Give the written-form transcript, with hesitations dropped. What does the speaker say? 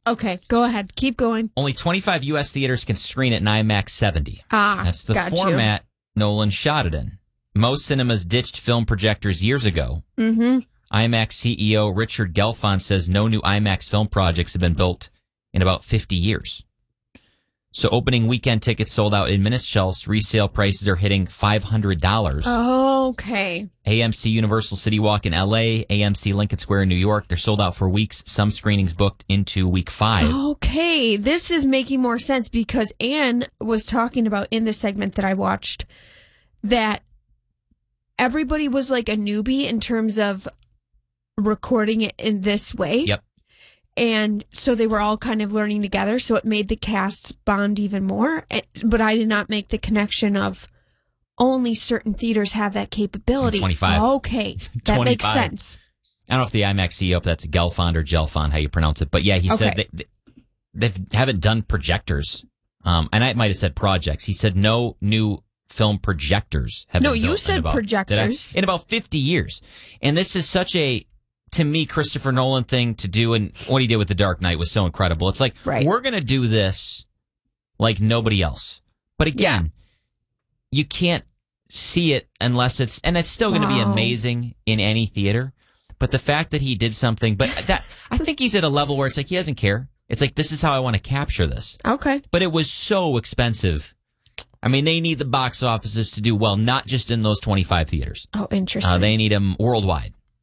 Okay, go ahead. Keep going. Only 25 U.S. theaters can screen at an IMAX 70. That's the got format Nolan shot it in. Most cinemas ditched film projectors years ago. Mm-hmm. IMAX CEO Richard Gelfond says no new IMAX film projects have been built in about 50 years. So opening weekend tickets sold out in minute shelves. Resale prices are hitting $500. Okay. AMC Universal City Walk in LA, AMC Lincoln Square in New York. They're sold out for weeks. Some screenings booked into week 5. Okay. This is making more sense because Anne was talking about in the segment that I watched that everybody was like a newbie in terms of recording it in this way. Yep. And so they were all kind of learning together. So it made the casts bond even more. But I did not make the connection of only certain theaters have that capability. 25. Okay. That 25. makes sense. I don't know if the IMAX CEO, if that's Gelfond or Gelfond, how you pronounce it. But yeah, he said they haven't done projectors. And I might have said projects. He said no new film projectors have been built. No, you said projectors. In about 50 years. And this is such a, to me, Christopher Nolan thing to do, and what he did with The Dark Knight was so incredible. It's like, we're going to do this like nobody else. But again, you can't see it unless it's still going to be amazing in any theater. But the fact that he did something, but that, I think he's at a level where it's like, he doesn't care. It's like, this is how I want to capture this. Okay. But it was so expensive. I mean, they need the box offices to do well, not just in those 25 theaters. Oh, interesting. They need them worldwide.